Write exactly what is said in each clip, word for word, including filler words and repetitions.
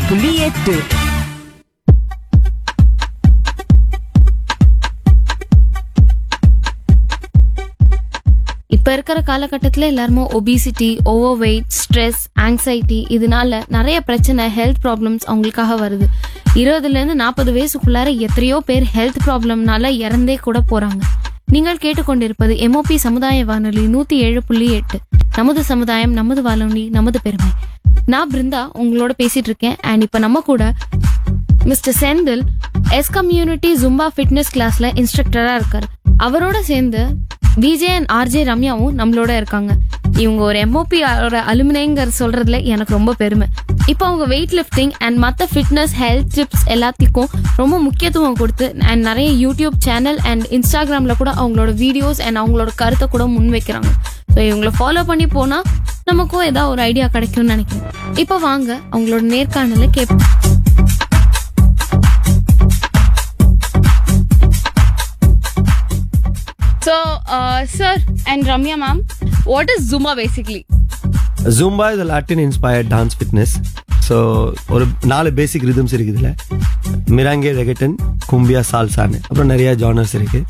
புள்ளி எட்டு. இப்ப இருக்கிற காலகட்டத்துல எல்லாருமே obesity, over weight, stress, anxiety இதனால நிறைய பிரச்சனை, ஹெல்த் ப்ராப்ளம்ஸ் அவங்களுக்காக வருது. இருபதுல இருந்து நாற்பது வயசுக்குள்ளார எத்தனையோ பேர் ஹெல்த் ப்ராப்ளம்னால இறந்தே கூட போறாங்க. நீங்கள் கேட்டுக்கொண்டிருப்பது எம்ஓபி சமுதாய வானொலி நூத்தி ஏழு புள்ளி எட்டு. நமது சமுதாயம், நமது வானொலி, நமது பெருமை. நான் பிருந்தா உங்களோட பேசிட்டு இருக்கேன். அண்ட் இப்ப நம்ம கூட mister Senthil S community Zumba fitness கிளாஸ்ல இன்ஸ்ட்ரக்டரா இருக்காரு. அவரோட சேர்ந்து விஜே அண்ட் ஆர்ஜே ரம்யாவும் நம்மளோட இருக்காங்க. இவங்க ஒரு எம்ஓபி அலுமினைங்கிற சொல்றதுல எனக்கு ரொம்ப பெருமை. இப்போ அவங்க வெயிட் லிஃப்டிங் அண்ட் மற்ற ஃபிட்னஸ், ஹெல்த் டிப்ஸ் எல்லாத்துக்கும் ரொம்ப முக்கியத்துவம் கொடுத்து அண்ட் நிறைய யூடியூப் சேனல் அண்ட் இன்ஸ்டாகிராம்ல கூட அவங்களோட வீடியோஸ் அண்ட் அவங்களோட கருத்தை கூட முன் வைக்கிறாங்க. ஸோ இவங்களை ஃபாலோ பண்ணி போனா நமக்கும் ஏதாவது ஒரு ஐடியா கிடைக்கும்னு நினைக்கிறேன். இப்போ வாங்க அவங்களோட நேர்காணல கேட்போம். So, uh, sir and Ramya ma'am, what is Zumba basically? Zumba is a Latin-inspired dance fitness. So, ஒரு நாலு பேசிக் ரிதம்ஸ் இருக்குதுல, மிராங்கே, ரெகட்டன், கும்பியா, சால்சான்னு அப்புறம் நிறைய ஜானர்ஸ் இருக்கு.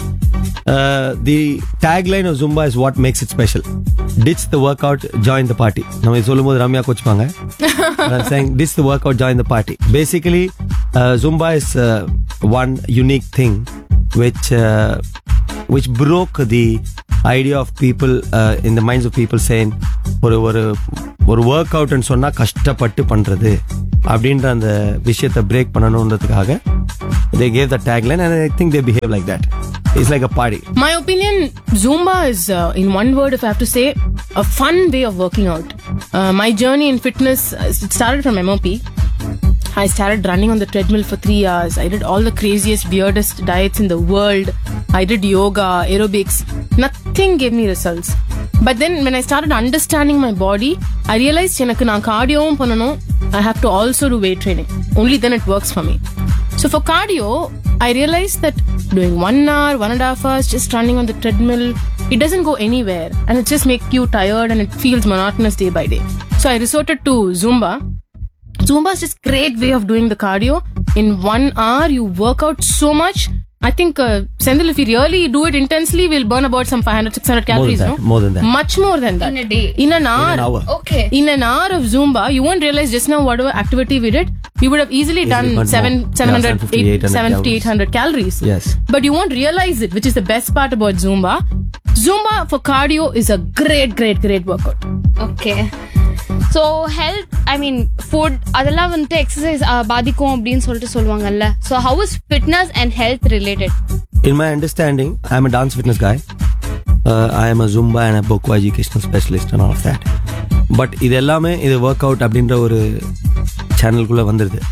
தி tagline of Zumba is what makes it special. Ditch the workout, join the party. நம்ம இது சொல்லும் போது Ramya கோச்சுப்பாங்க. I'm saying ditch the workout, join the party. Basically, uh, Zumba is uh, one unique thing which uh, which broke the idea of people uh, in the minds of people saying ஒரு ஒரு ஒரு work அவுட்னு சொன்னா கஷ்டப்பட்டு பண்றது அப்படின்ற அந்த விஷயத்தை break பண்ணணும்ன்றதுக்காக they gave the tagline and I think they behave like that. It's like a party. My opinion, Zumba is uh, in one word if I have to say, a fun way of working out. Uh, my journey in fitness, it started from M O P. I started running on the treadmill for three hours. I did all the craziest, weirdest diets in the world. I did yoga, aerobics. Nothing gave me results. But then when I started understanding my body, I realized enakku na cardio pananum. I have to also do weight training. Only then it works for me. So for cardio, I realized that doing one hour, one and a half hours, just running on the treadmill, it doesn't go anywhere. And it just makes you tired and it feels monotonous day by day. So I resorted to Zumba. Zumba is just great way of doing the cardio. In one hour, you work out so much. I think, uh, Sendil, if you really do it intensely, we'll burn about some five hundred, six hundred calories, more than that, no? More than that. Much more than that. In a day? In an hour. In an hour. Okay. In an hour of Zumba, you won't realize just now whatever activity we did, we would have easily, easily done seven, seven hundred, yeah, seven fifty, eight hundred calories. Yes. But you won't realize it, which is the best part about Zumba. Zumba for cardio is a great, great, great workout. Okay. So, health, I mean, food, அதெல்லாம் வந்து exercise பாதிக்கும் அப்படின்னு சொல்லிட்டு சொல்லுவாங்கல்ல. So, how is fitness and health related? In my understanding, I'm a dance fitness guy. Uh, I am a Zumba and a Bokwa educational specialist and all of that. But இது எல்லாமே இது work out அப்படின்ற ஒரு சேனலுக்குள்ள வந்துருது.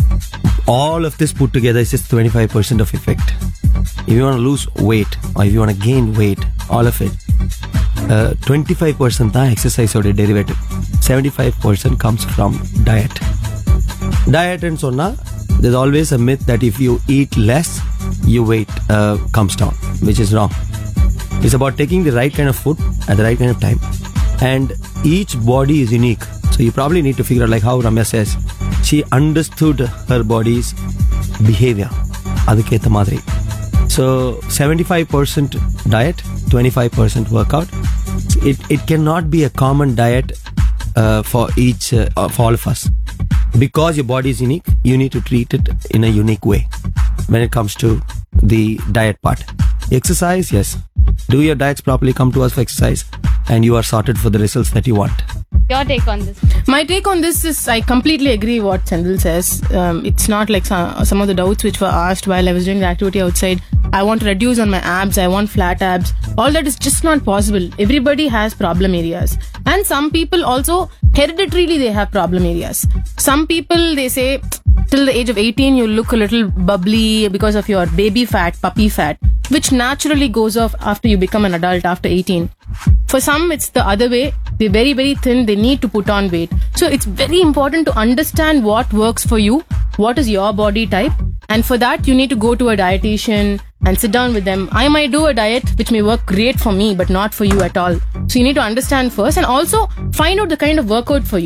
All of this put together is just twenty-five percent of effect. If you want to lose weight or if you want to gain weight, all of it, uh, twenty-five percent தான் exercise ஓட derivative. seventy-five percent comes from diet. Diet ன்னு சொன்னா there's always a myth that if you eat less, your weight uh, comes down, which is wrong. It's about taking the right kind of food at the right kind of time. And each body is unique. So you probably need to figure out, like how Ramya says, she understood her body's behavior. Aduketa madri. So seventy-five percent diet, twenty-five percent workout. It it cannot be a common diet uh, for each uh, for all of us. Because your body is unique, you need to treat it in a unique way when it comes to the diet part. Exercise, yes. Do your diets properly, come to us for exercise, and you are sorted for the results that you want. Your take on this? My take on this is I completely agree what Sendil says. Um, it's not like some, some of the doubts which were asked while I was doing the activity outside. I want to reduce on my abs. I want flat abs. All that is just not possible. Everybody has problem areas. And some people also, hereditarily, they have problem areas. Some people, they say, till the age of eighteen, you look a little bubbly because of your baby fat, puppy fat, which naturally goes off after you become an adult after eighteen. For some, it's the other way. They're very, very thin. They need to put on weight. So it's very important to understand what works for you, what is your body type. And for that, you need to go to a dietitian and sit down with them. I might do a diet which may work great for me, but not for you at all. So you need to understand first and also find out the kind of workout for you.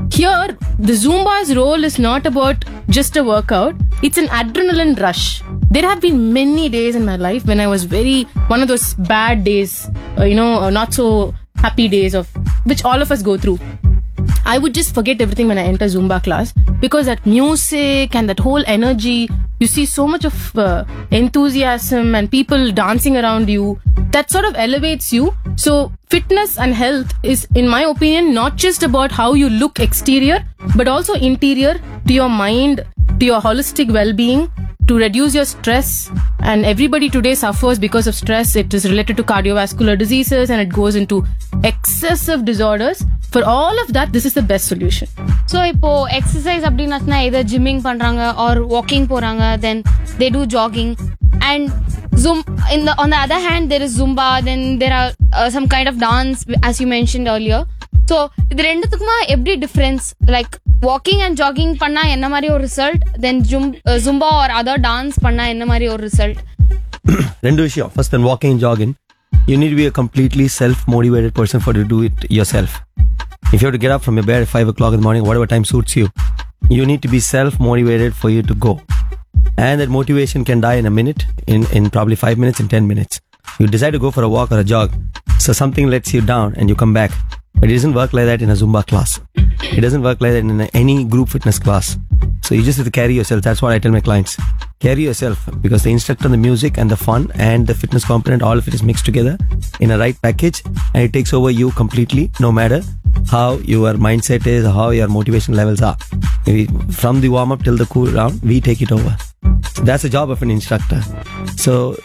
Here, the Zumba's role is not about just a workout. It's an adrenaline rush. There have been many days in my life when I was very, one of those bad days, uh, you know, uh, not so happy days of, which all of us go through. I would just forget everything when I enter Zumba class because that music and that whole energy, you see so much of uh, enthusiasm and people dancing around you, that sort of elevates you. So fitness and health is, in my opinion, not just about how you look exterior, but also interior, to your mind, to your holistic well-being, to reduce your stress. And everybody today suffers because of stress. It is related to cardiovascular diseases and it goes into excessive disorders. For all of that, this is the best solution. So இப்போ exercise அப்படின்னா either gyming பண்றாங்க are walking போறாங்க, then they do jogging. And zoom in the on the other hand, there is Zumba, then there are uh, some kind of dance, as you mentioned earlier. So இது ரெண்டுத்துக்குமா எப்படி difference? Like walking and jogging பண்ணா என்ன மாதிரி ஒரு result, தென் Zumba R other dance பண்ணா என்ன மாதிரி ஒரு ரிசல்ட்? ரெண்டு விஷயம். First, then walking and jogging, you need to be a completely self-motivated person for you to do it yourself. If you have to get up from your bed at five o'clock in the morning, whatever time suits you, you need to be self-motivated for you to go. And that motivation can die in a minute, in, in probably five minutes, in ten minutes. You decide to go for a walk or a jog, so something lets you down and you come back. But it doesn't work like that in a Zumba class. It doesn't work like that in a, any group fitness class. So you just have to carry yourself. That's what I tell my clients. Carry yourself, because the instructor, the music and the fun and the fitness component, all of it is mixed together in a right package, and it takes over you completely, no matter how your mindset is, how your motivation levels are. We- From the warm up till the cool down, we take it over. So that's the job of an instructor. So